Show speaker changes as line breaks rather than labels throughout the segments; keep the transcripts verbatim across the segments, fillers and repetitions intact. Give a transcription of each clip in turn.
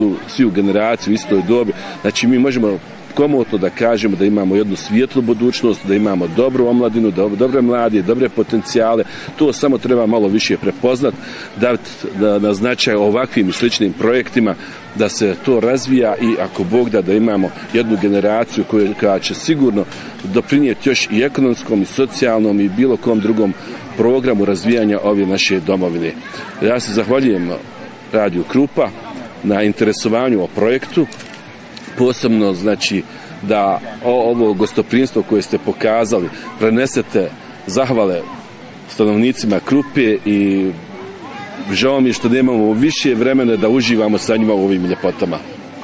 svi u generaciji, u istoj dobi. Znači mi možemo komotno da kažemo da imamo jednu svijetlu budućnost, da imamo dobru omladinu, dobre mlade, dobre potencijale. To samo treba malo više prepoznat, dati da, na značaj ovakvim i sličnim projektima, da se to razvija i ako Bog da, da imamo jednu generaciju koja, koja će sigurno doprinijeti još i ekonomskom i socijalnom i bilo kom drugom programu razvijanja ove naše domovine. Ja se zahvaljujem Radio Krupa na interesovanju o projektu, posebno znači da ovo gostoprimstvo koje ste pokazali prenesete zahvale stanovnicima Krupe i žao mi je što nemamo više vremena da uživamo sa njima u ovim ljepotama.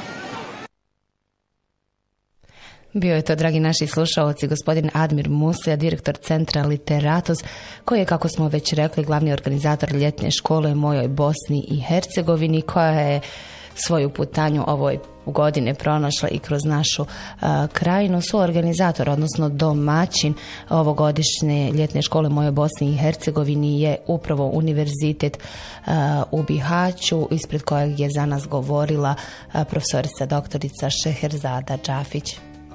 Bio je to, dragi naši slušalci, gospodin Admir Muslija, direktor Centra Literatus, koji je, kako smo već rekli, glavni organizator ljetne škole u mojoj Bosni i Hercegovini, koja je svoju putanju ovoj godine pronašla i kroz našu uh, krajinu. Suorganizator, odnosno domaćin ovogodišnje ljetne škole moje Bosni i Hercegovini je upravo Univerzitet uh, u Bihaću, ispred kojeg je za nas govorila uh, profesorica doktorica Šeherzada Džafić.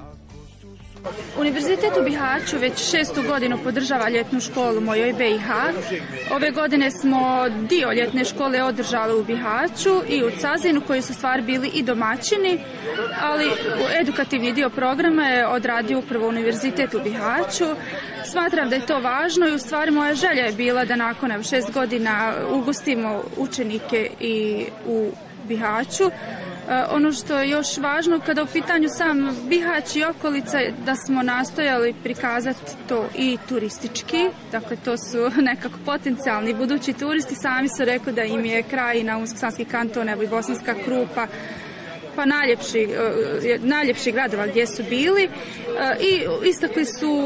Univerzitet u Bihaću već šestu godinu podržava ljetnu školu mojoj B i H. Ove godine smo dio ljetne škole održali u Bihaću i u Cazinu, koji su stvar bili i domaćini, ali edukativni dio programa je odradio upravo Univerzitet u Bihaću. Smatram da je to važno i u stvari moja želja je bila da nakon evo, šest godina ugostimo učenike i u Bihaću. Ono što je još važno kada u pitanju sam Bihać i okolica, da smo nastojali prikazati to i turistički, dakle to su nekako potencijalni budući turisti, sami su rekli da im je krajina Unsko-Sanski kanton, evo i Bosanska Krupa, pa najljepši, najljepši gradova gdje su bili i istakli su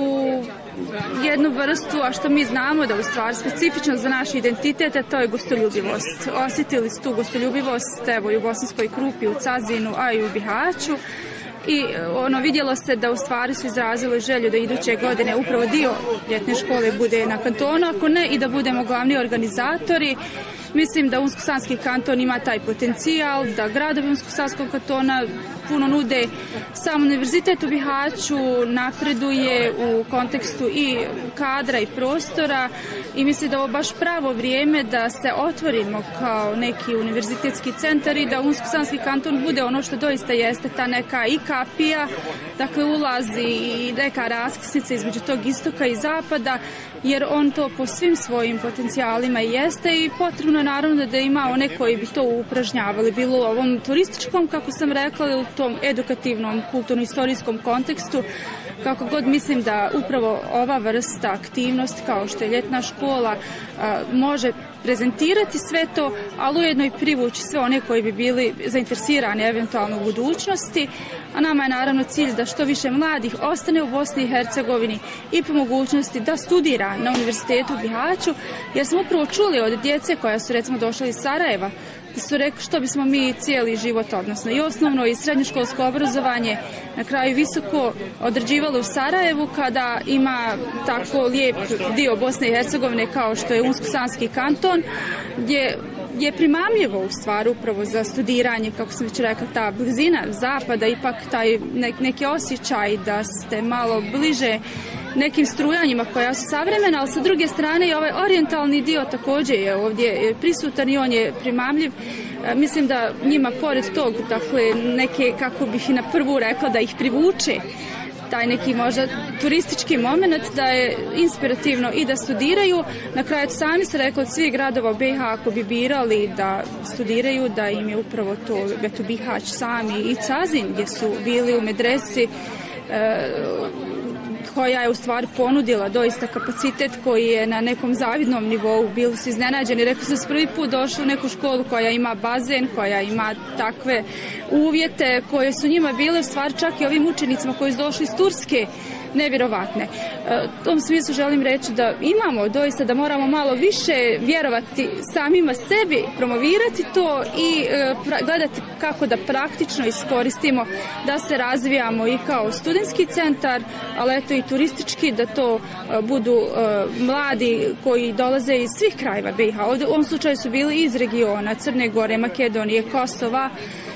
jednu vrstu, a što mi znamo da u stvari specifično za naš identitet, a to je gostoljubivost. Osjetili su tu gostoljubivost evo i u Bosanskoj Krupi, u Cazinu, a i u Bihaću. I ono vidjelo se da u stvari su izrazili želju da iduće godine upravo dio ljetne škole bude na kantonu, ako ne i da budemo glavni organizatori. Mislim da Unsko-Sanski kanton ima taj potencijal, da gradovi Unsko-Sanskog kantona puno nude. Sam univerzitet u Bihaću napreduje u kontekstu i kadra i prostora i mislim da je ovo baš pravo vrijeme da se otvorimo kao neki univerzitetski centar i da Unsko-Sanski kanton bude ono što doista jeste, ta neka i kapija, dakle ulazi i neka raskrsnica između tog istoka i zapada, jer on to po svim svojim potencijalima jeste i potrebno je naravno da ima one koji bi to upražnjavali, bilo u ovom turističkom, kako sam rekla, ili u tom edukativnom, kulturno-istorijskom kontekstu. Kako god mislim da upravo ova vrsta aktivnosti, kao što je ljetna škola, može prezentirati sve to, ali ujedno i privući sve one koji bi bili zainteresirani eventualno u budućnosti. A nama je naravno cilj da što više mladih ostane u Bosni i Hercegovini i po mogućnosti da studira na Univerzitetu u Bihaću, jer smo upravo čuli od djece koja su recimo došla iz Sarajeva, da su rekli što bismo mi cijeli život, odnosno i osnovno i srednjoškolsko obrazovanje, na kraju visoko odrađivali u Sarajevu, kada ima tako lijep dio Bosne i Hercegovine kao što je Unsko-Sanski kanton, gdje je primamljivo u stvari upravo za studiranje, kako sam već rekla, ta blizina zapada, ipak taj neki osjećaj da ste malo bliže nekim strujanjima koja su savremena, ali sa druge strane i ovaj orijentalni dio također je ovdje prisutan i on je primamljiv. Mislim da njima pored tog, dakle, neke, kako bih i na prvu rekla, da ih privuče taj neki možda turistički moment, da je inspirativno i da studiraju. Na kraju sami se rekli od svih gradova B i H, ako bi birali da studiraju, da im je upravo to eto Bihać sami i Cazin, gdje su bili u medresi, e, koja je u stvari ponudila doista kapacitet koji je na nekom zavidnom nivou. Bili su iznenađeni, rekli su da su prvi put došli u neku školu koja ima bazen, koja ima takve uvjete koje su njima bile u stvari čak i ovim učenicima koji su došli iz Turske nevjerovatne. U tom smislu želim reći da imamo doista da moramo malo više vjerovati samima sebi, promovirati to i gledati kako da praktično iskoristimo, da se razvijamo i kao studentski centar, ali eto i turistički, da to budu mladi koji dolaze iz svih krajeva B i H. U ovom slučaju su bili iz regiona Crne Gore, Makedonije, Kosova,